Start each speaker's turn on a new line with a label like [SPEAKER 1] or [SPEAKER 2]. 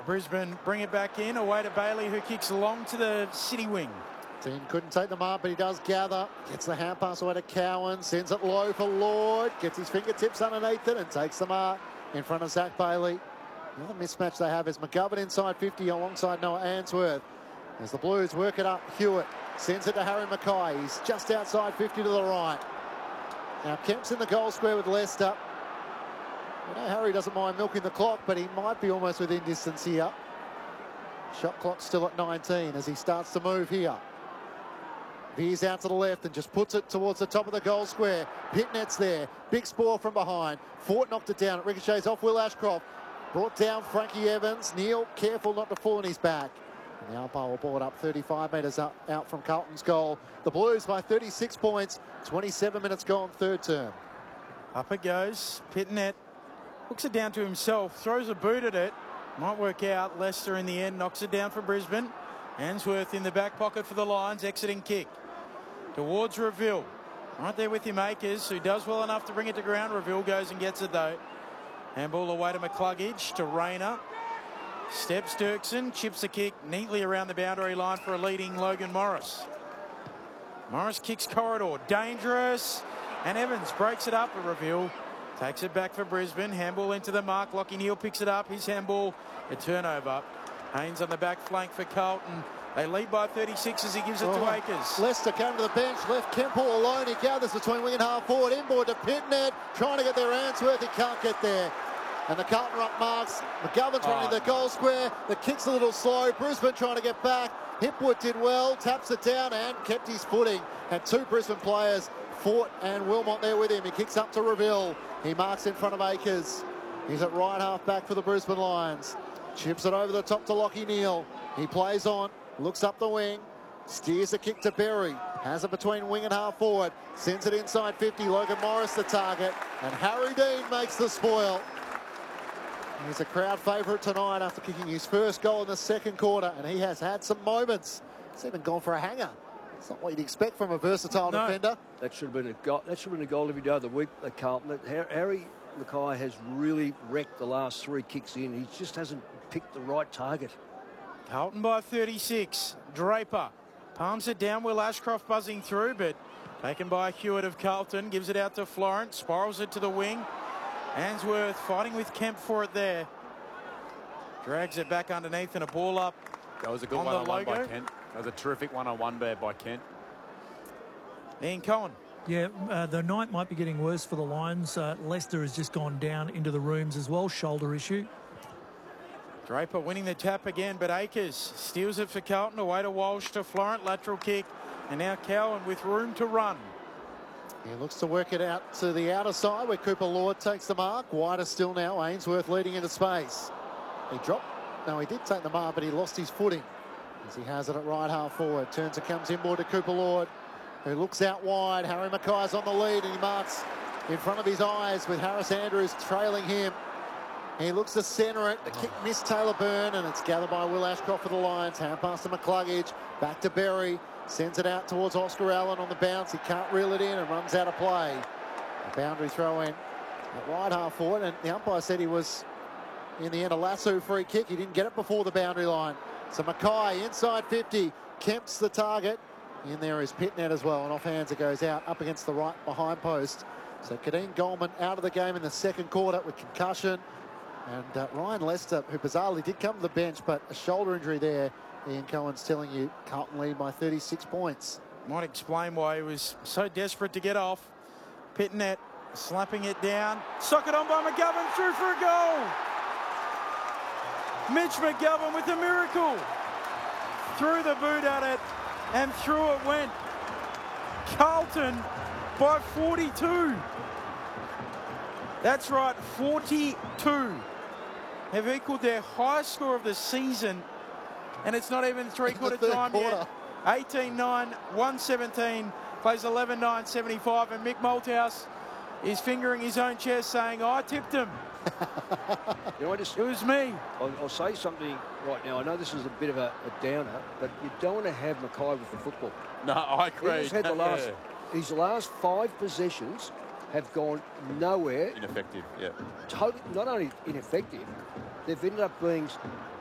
[SPEAKER 1] Brisbane bring it back in, away to Bailey, who kicks long to the city wing.
[SPEAKER 2] Dean couldn't take them up, but he does gather. Gets the hand pass away to Cowan. Sends it low for Lord. Gets his fingertips underneath it and takes the mark in front of Zach Bailey. The other mismatch they have is McGovern inside 50 alongside Noah Answorth. As the Blues work it up, Hewitt sends it to Harry Mackay. He's just outside 50 to the right. Now Kemp's in the goal square with Leicester. I know Harry doesn't mind milking the clock, but he might be almost within distance here. Shot clock still at 19 as he starts to move here. Veers out to the left and just puts it towards the top of the goal square. Pitnet's there. Big Spore from behind. Fort knocked it down. It ricochets off Will Ashcroft. Brought down Frankie Evans. Neil careful not to fall on his back. And the umpire will ball it up 35 metres out from Carlton's goal. The Blues by 36 points. 27 minutes gone, third term.
[SPEAKER 1] Up it goes. Pitnet hooks it down to himself. Throws a boot at it. Might work out. Leicester in the end knocks it down for Brisbane. Answorth in the back pocket for the Lions. Exiting kick towards Reville. Right there with him, Akers, who does well enough to bring it to ground. Reville goes and gets it though. Handball away to McCluggage, to Rayner. Steps Dirksen, chips the kick neatly around the boundary line for a leading Logan Morris. Morris kicks corridor, dangerous. And Evans breaks it up, but Reville takes it back for Brisbane. Handball into the mark. Lachie Neale picks it up. His handball, a turnover. Haynes on the back flank for Carlton. They lead by 36 as he gives it to Akers.
[SPEAKER 2] Leicester came to the bench, left Kempel alone. He gathers between wing and half forward. Inboard to Pitnet, trying to get there Answorth. He can't get there. And the Carlton ruck marks. McGovern's running the goal square. The kick's a little slow. Brisbane trying to get back. Hipwood did well, taps it down and kept his footing. And two Brisbane players, Fort and Wilmot, there with him. He kicks up to Reville. He marks in front of Akers. He's at right half back for the Brisbane Lions. Chips it over the top to Lachie Neale. He plays on. Looks up the wing, steers the kick to Berry, has it between wing and half forward, sends it inside 50, Logan Morris the target, and Harry Dean makes the spoil. He's a crowd favourite tonight after kicking his first goal in the second quarter, and he has had some moments. He's even gone for a hanger. It's not what you'd expect from a versatile defender.
[SPEAKER 3] That should have been a goal. That should have been a goal every day of the week at Carlton. Harry Mackay has really wrecked the last three kicks in. He just hasn't picked the right target.
[SPEAKER 1] Carlton by 36. Draper palms it down. Will Ashcroft buzzing through, but taken by Hewitt of Carlton. Gives it out to Florence. Spirals it to the wing. Answorth fighting with Kemp for it there. Drags it back underneath and a ball up.
[SPEAKER 4] That was a good one-on-one by Kent. That was a terrific one-on-one there by Kent.
[SPEAKER 1] Ian Cohen.
[SPEAKER 5] Yeah, the night might be getting worse for the Lions. Leicester has just gone down into the rooms as well. Shoulder issue.
[SPEAKER 1] Draper winning the tap again, but Akers steals it for Carlton. Away to Walsh, to Florent, lateral kick. And now Cowan with room to run.
[SPEAKER 2] He looks to work it out to the outer side where Cooper Lord takes the mark. Wider still now. Ainsworth leading into space. He dropped. No, he did take the mark, but he lost his footing as he has it at right half forward. Turns and comes inboard to Cooper Lord, who looks out wide. Harry Mackay's on the lead and he marks in front of his eyes with Harris Andrews trailing him. He looks to centre it. The kick missed Taylor Byrne, and it's gathered by Will Ashcroft for the Lions. Hand pass to McCluggage. Back to Berry. Sends it out towards Oscar Allen on the bounce. He can't reel it in and runs out of play. A boundary throw in at right half forward, and the umpire said he was, in the end, a lasso free kick. He didn't get it before the boundary line. So Mackay inside 50. Kemp's the target. In there is Pitnet as well, and off hands it goes out up against the right behind post. So Kadeem Goldman out of the game in the second quarter with concussion. And Ryan Lester, who bizarrely did come to the bench, but a shoulder injury there. Ian Cohen's telling you Carlton lead by 36 points.
[SPEAKER 1] Might explain why he was so desperate to get off. Pitnet slapping it down. Socket on by McGovern, through for a goal. Mitch McGovern with a miracle. Threw the boot at it and through it went. Carlton by 42. That's right, 42. Have equalled their highest score of the season, and it's not even three-quarter time yet. 18-9, 117, plays 11-9-75, and Mick Malthouse is fingering his own chest saying, I tipped him.
[SPEAKER 3] You know,
[SPEAKER 1] it was me.
[SPEAKER 3] I'll say something right now. I know this is a bit of a downer, but you don't want to have Mackay with the football.
[SPEAKER 4] No, I agree.
[SPEAKER 3] He's had his last 5 possessions have gone nowhere.
[SPEAKER 4] Ineffective, yeah.
[SPEAKER 3] Totally, not only ineffective, they've ended up being